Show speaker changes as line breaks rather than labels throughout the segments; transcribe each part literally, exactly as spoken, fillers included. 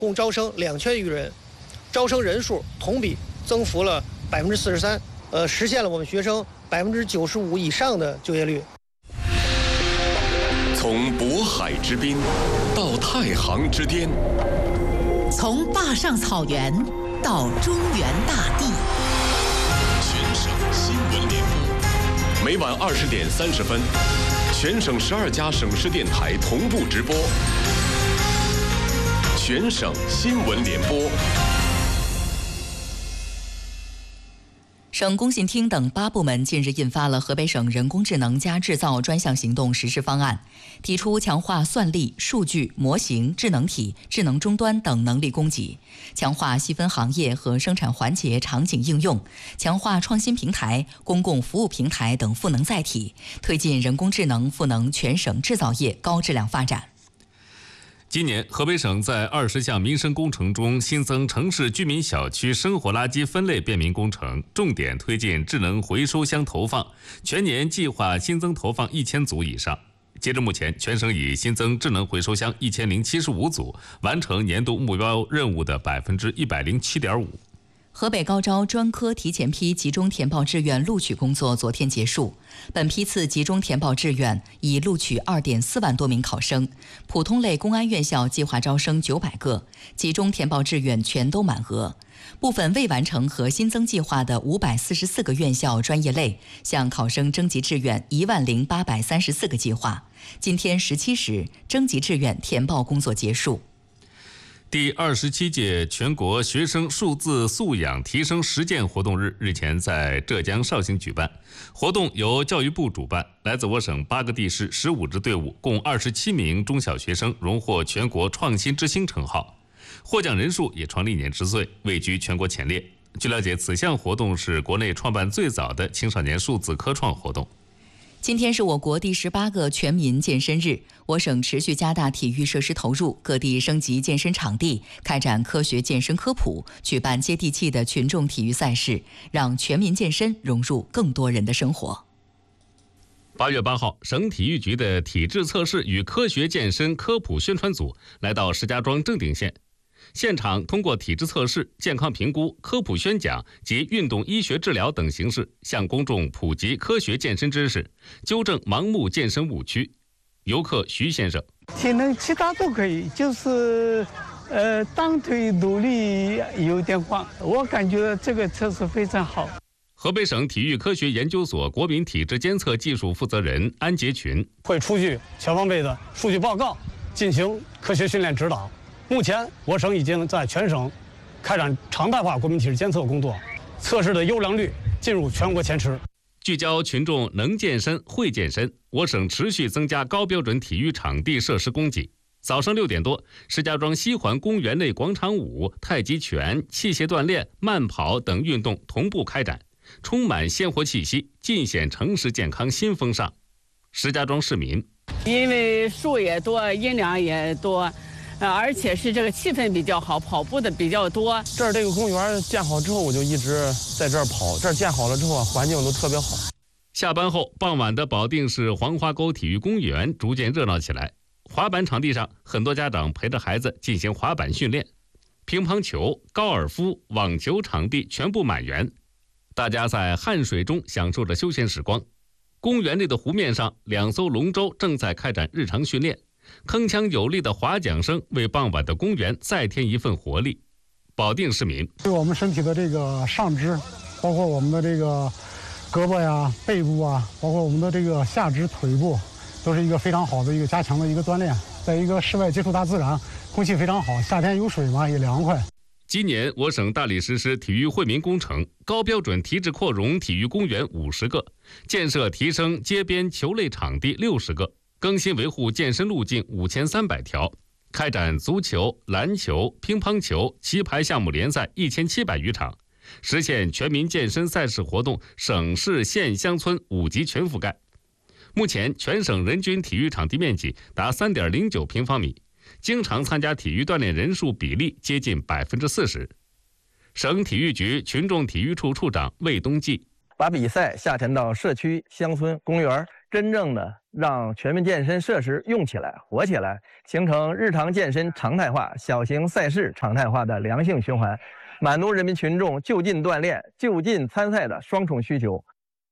共招生两千余人，招生人数同比增幅了百分之四十三，呃，实现了我们学生百分之九十五以上的就业率。
从渤海之滨到太行之巅，
从坝上草原到中原大地，
全省新闻联播，每晚二十点三十分，全省十二家省市电台同步直播。全省新闻联播。
省工信厅等八部门近日印发了河北省人工智能加制造专项行动实施方案，提出强化算力、数据、模型、智能体、智能终端等能力供给，强化细分行业和生产环节场景应用，强化创新平台、公共服务平台等赋能载体，推进人工智能赋能全省制造业高质量发展。
今年，河北省在二十项民生工程中新增城市居民小区生活垃圾分类便民工程，重点推进智能回收箱投放，全年计划新增投放一千组以上。截至目前，全省已新增智能回收箱一千零七十五组，完成年度目标任务的百分之一百零七点五。
河北高招专科提前批集中填报志愿录取工作昨天结束，本批次集中填报志愿已录取 二点四万多名考生，普通类公安院校计划招生九百个，集中填报志愿全都满额。部分未完成和新增计划的五百四十四个院校专业类向考生征集志愿一万零八百三十四个计划，今天十七时征集志愿填报工作结束。
第二十七届全国学生数字素养提升实践活动日日前在浙江绍兴举办，活动由教育部主办，来自我省八个地市十五支队伍，共二十七名中小学生荣获全国创新之星称号，获奖人数也创历年之最，位居全国前列。据了解，此项活动是国内创办最早的青少年数字科创活动。
今天是我国第十八个全民健身日，我省持续加大体育设施投入，各地升级健身场地，开展科学健身科普，举办接地气的群众体育赛事，让全民健身融入更多人的生活。
八月八号，省体育局的体质测试与科学健身科普宣传组来到石家庄正定县，现场通过体质测试、健康评估、科普宣讲及运动医学治疗等形式，向公众普及科学健身知识，纠正盲目健身误区。游客徐先生：
体能其他都可以，就是呃单腿努力有点缓。我感觉这个测试非常好。
河北省体育科学研究所国民体质监测技术负责人安杰群：
会出具全方位的数据报告，进行科学训练指导。目前，我省已经在全省开展常态化国民体质监测工作，测试的优良率进入全国前十。
聚焦群众能健身、会健身，我省持续增加高标准体育场地设施供给。早上六点多，石家庄西环公园内广场舞、太极拳、器械锻炼、慢跑等运动同步开展，充满鲜活气息，尽显城市健康新风尚。石家庄市民：
因为树也多，阴凉也多。呃，而且是这个气氛比较好，跑步的比较多。
这儿这个公园建好之后，我就一直在这儿跑。这儿建好了之后，环境都特别好。
下班后，傍晚的保定市黄花沟体育公园逐渐热闹起来。滑板场地上，很多家长陪着孩子进行滑板训练。乒乓球、高尔夫、网球场地全部满员，大家在汗水中享受着休闲时光。公园内的湖面上，两艘龙舟正在开展日常训练。铿锵有力的划桨声为傍晚的公园再添一份活力。保定市民：
对我们身体的这个上肢，包括我们的这个胳膊呀、背部啊，包括我们的这个下肢、腿部，都是一个非常好的一个加强的一个锻炼。在一个室外接触大自然，空气非常好，夏天有水嘛，也凉快。
今年我省大力实施体育惠民工程，高标准体质扩容体育公园五十个，建设提升街边球类场地六十个。更新维护健身路径五千三百条，开展足球、篮球、乒乓球、棋牌项目联赛一千七百余场，实现全民健身赛事活动省市县乡村五级全覆盖。目前，全省人均体育场地面积达 三点零九平方米，经常参加体育锻炼人数比例接近百分之四十。省体育局群众体育处处长魏东记：
把比赛下沉到社区、乡村、公园，真正的让全民健身设施用起来、活起来，形成日常健身常态化、小型赛事常态化的良性循环，满足人民群众就近锻炼、就近参赛的双重需求。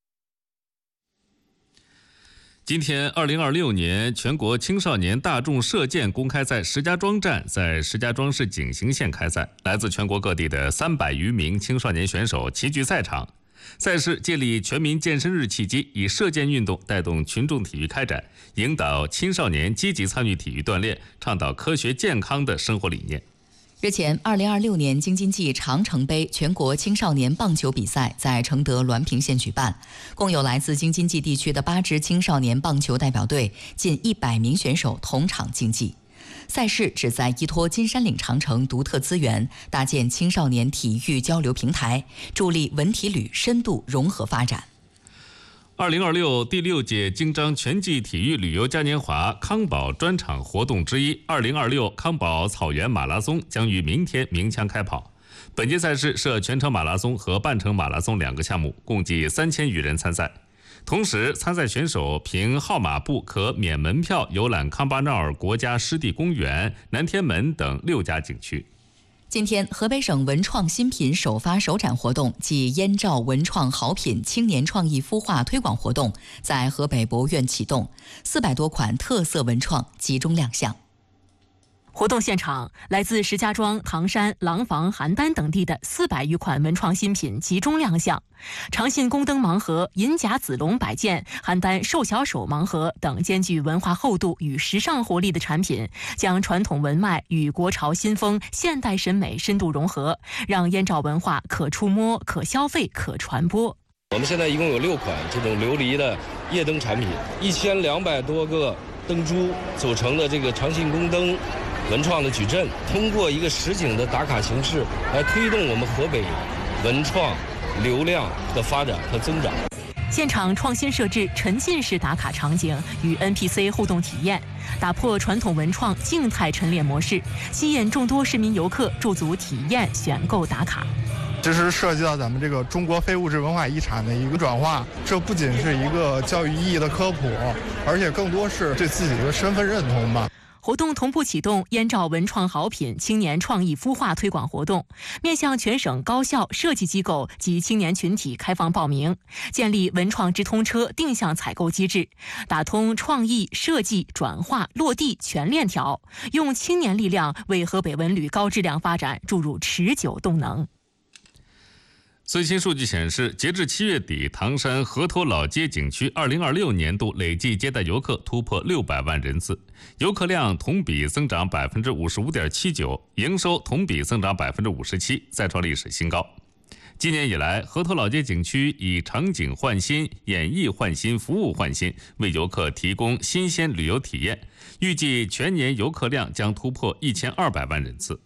今天，二零二六年全国青少年大众射箭公开赛石家庄站在石家庄市景行县开赛，来自全国各地的三百余名青少年选手齐聚赛场。赛事借力全民健身日契机，以射箭运动带动群众体育开展，引导青少年积极参与体育锻炼，倡导科学健康的生活理念。
日前，二零二六年京津冀长城杯全国青少年棒球比赛在承德滦平县举办，共有来自京津冀地区的八支青少年棒球代表队，近一百名选手同场竞技。赛事旨在依托金山岭长城独特资源，搭建青少年体育交流平台，助力文体旅深度融合发展。
二零二六第六届京张全季体育旅游嘉年华康宝专场活动之一，二零二六康宝草原马拉松将于明天鸣枪开跑。本届赛事设全程马拉松和半程马拉松两个项目，共计三千余人参赛。同时，参赛选手凭号码布可免门票游览康巴纳尔国家湿地公园、南天门等六家景区。
今天，河北省文创新品首发首展活动暨燕赵文创好品青年创意孵化推广活动在河北博物院启动，四百多款特色文创集中亮相。
活动现场，来自石家庄、唐山、廊坊、邯郸等地的四百余款文创新品集中亮相。长信宫灯盲盒、银甲子龙摆件、邯郸瘦小手盲盒等兼具文化厚度与时尚活力的产品，将传统文脉与国潮新风、现代审美深度融合，让燕赵文化可触摸、可消费、可传播。
我们现在一共有六款这种琉璃的夜灯产品，一千两百多个灯珠组成的这个长信宫灯文创的矩阵，通过一个实景的打卡形式来推动我们河北文创流量的发展和增长。
现场创新设置沉浸式打卡场景与 N P C 互动体验，打破传统文创静态陈列模式，吸引众多市民游客驻足体验、选购打卡。
这是涉及到咱们这个中国非物质文化遗产的一个转化，这不仅是一个教育意义的科普，而且更多是对自己的身份认同吧。
活动同步启动燕赵文创好品青年创意孵化推广活动，面向全省高校、设计机构及青年群体开放报名，建立文创直通车定向采购机制，打通创意、设计、转化、落地全链条，用青年力量为河北文旅高质量发展注入持久动能。
最新数据显示，截至七月底，唐山河头老街景区二零二六年度累计接待游客突破六百万人次，游客量同比增长百分之五十五点七九，营收同比增长百分之五十七，再创历史新高。今年以来，河头老街景区以场景换新、演绎换新、服务换新，为游客提供新鲜旅游体验，预计全年游客量将突破一千二百万人次。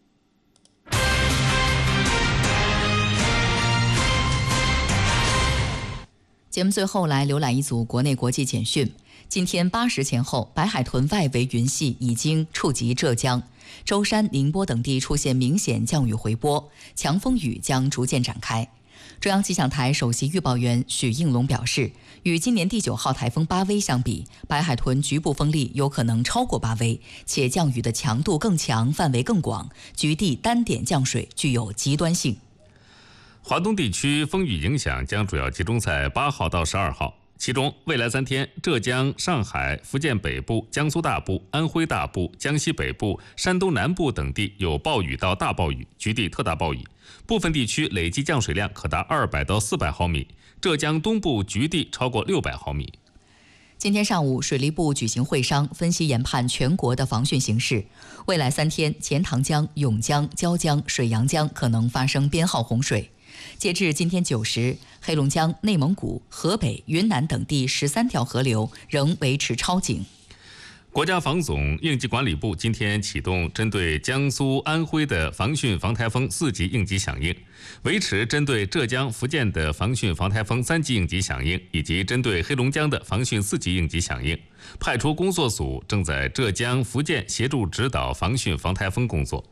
节目最后来浏览一组国内国际简讯。今天八时前后，白海豚外围云系已经触及浙江、舟山、宁波等地出现明显降雨回波，强风雨将逐渐展开。中央气象台首席预报员许应龙表示，与今年第九号台风巴威相比，白海豚局部风力有可能超过巴威，且降雨的强度更强，范围更广，局地单点降水具有极端性。
华东地区风雨影响将主要集中在八号到十二号，其中未来三天，浙江、上海、福建北部、江苏大部、安徽大部、江西北部、山东南部等地有暴雨到大暴雨，局地特大暴雨，部分地区累计降水量可达二百到四百毫米，浙江东部局地超过六百毫米。
今天上午，水利部举行会商，分析研判全国的防汛形势。未来三天，钱塘江、甬江、椒江、水阳江可能发生编号洪水。截至今天九时，黑龙江、内蒙古、河北、云南等地十三条河流仍维持超警。
国家防总应急管理部今天启动针对江苏、安徽的防汛防台风四级应急响应，维持针对浙江、福建的防汛防台风三级应急响应，以及针对黑龙江的防汛四级应急响应。派出工作组正在浙江、福建协助指导防汛防台风工作。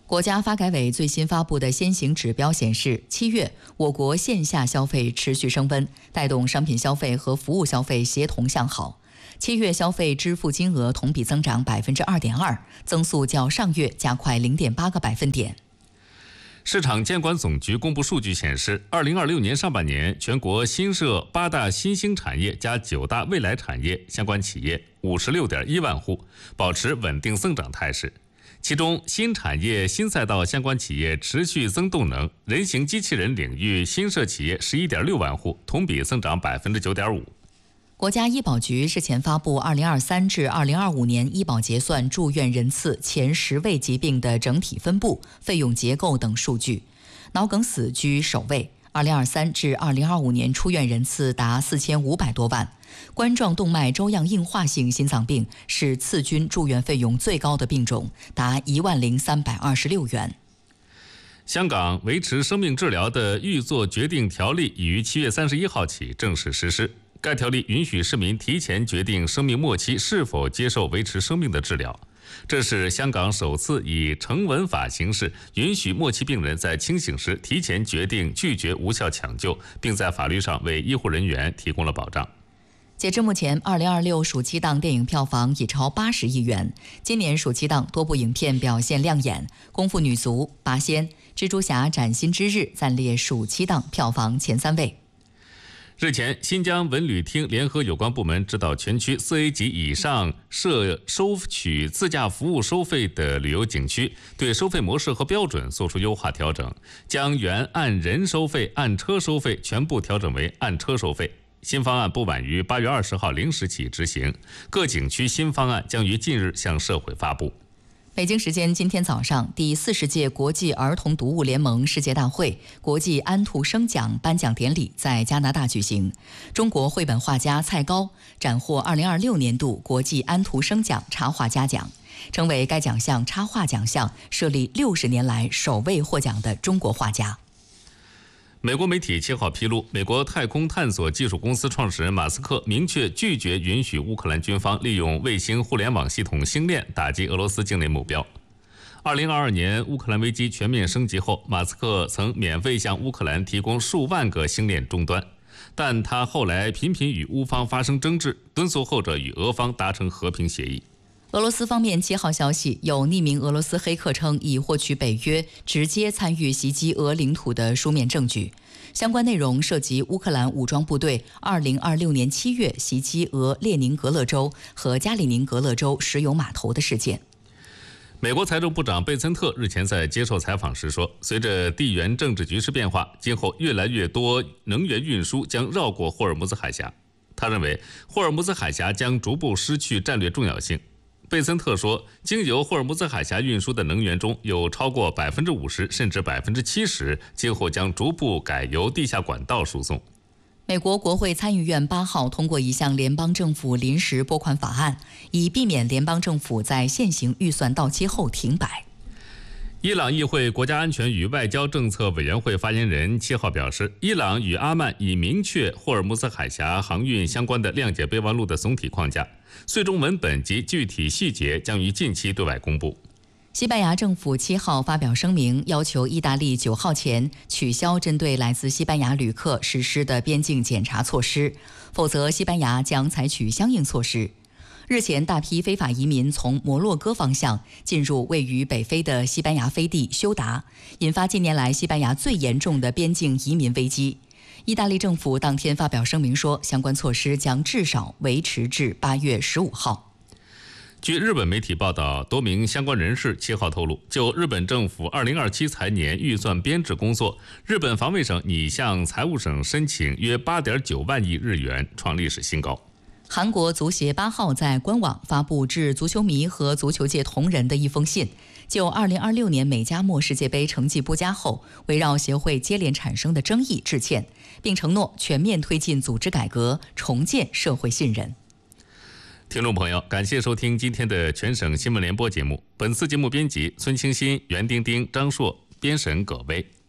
国家发改委最新发布的先行指标显示，七月我国线下消费持续升温，带动商品消费和服务消费协同向好。七月消费支付金额同比增长百分之二点二，增速较上月加快零点八个百分点。
市场监管总局公布数据显示，二零二六年上半年，全国新设八大新兴产业加九大未来产业相关企业五十六点一万户，保持稳定增长态势。其中，新产业、新赛道相关企业持续增动能，人形机器人领域新设企业十一点六万户，同比增长百分之九点五。
国家医保局日前发布二零二三至二零二五年医保结算住院人次前十位疾病的整体分布、费用结构等数据，脑梗死居首位。二零二三至二零二五年出院人次达四千五百多万。冠状动脉粥样硬化性心脏病是次均住院费用最高的病种，达一万零三百二十六元。
香港维持生命治疗的预做决定条例已于七月三十一号起正式实施。该条例允许市民提前决定生命末期是否接受维持生命的治疗，这是香港首次以成文法形式允许末期病人在清醒时提前决定拒绝无效抢救，并在法律上为医护人员提供了保障。
截至目前，二零二六暑期档电影票房已超八十亿元。今年暑期档多部影片表现亮眼，《功夫女足》、《八仙》、《蜘蛛侠：崭新之日》暂列暑期档票房前三位。
日前，新疆文旅厅联合有关部门指导全区四 A 级以上设收取自驾服务收费的旅游景区，对收费模式和标准作出优化调整，将原按人收费、按车收费全部调整为按车收费。新方案不晚于八月二十号零时起执行，各景区新方案将于近日向社会发布。
北京时间今天早上，第四十届国际儿童读物联盟世界大会国际安徒生奖颁奖典礼在加拿大举行。中国绘本画家蔡高斩获二零二六年度国际安徒生奖插画家奖，成为该奖项插画奖项设立六十年来首位获奖的中国画家。
美国媒体七号披露，美国太空探索技术公司创始人马斯克明确拒绝允许乌克兰军方利用卫星互联网系统星链打击俄罗斯境内目标。二零二二年乌克兰危机全面升级后，马斯克曾免费向乌克兰提供数万个星链终端，但他后来频频与乌方发生争执，敦促后者与俄方达成和平协议。
俄罗斯方面七号消息，有匿名俄罗斯黑客称已获取北约直接参与袭击俄领土的书面证据，相关内容涉及乌克兰武装部队二零二六年七月袭击俄列宁格勒州和加里宁格勒州石油码头的事件。
美国财政部长贝森特日前在接受采访时说，随着地缘政治局势变化，今后越来越多能源运输将绕过霍尔木兹海峡。他认为，霍尔木兹海峡将逐步失去战略重要性。贝森特说，经由霍尔木兹海峡运输的能源中有超过百分之五十甚至百分之七十，今后将逐步改由地下管道输送。
美国国会参议院八号通过一项联邦政府临时拨款法案，以避免联邦政府在现行预算到期后停摆。
伊朗议会国家安全与外交政策委员会发言人七号表示，伊朗与阿曼已明确霍尔木兹海峡航运相关的谅解备忘录的总体框架，最终文本及具体细节将于近期对外公布。
西班牙政府七号发表声明，要求意大利九号前取消针对来自西班牙旅客实施的边境检查措施，否则西班牙将采取相应措施。日前，大批非法移民从摩洛哥方向进入位于北非的西班牙飞地休达，引发近年来西班牙最严重的边境移民危机。意大利政府当天发表声明说，相关措施将至少维持至八月十五号。
据日本媒体报道，多名相关人士七号透露，就日本政府二零二七财年预算编制工作，日本防卫省拟向财务省申请约八点九万亿日元，创历史新高。
韩国足协八号在官网发布致足球迷和足球界同仁的一封信，就二零二六年美加墨世界杯成绩不佳后，围绕协会接连产生的争议致歉，并承诺全面推进组织改革，重建社会信任。
听众朋友，感谢收听今天的全省新闻联播节目。本次节目编辑孙清新、袁丁丁、张硕，编审葛薇。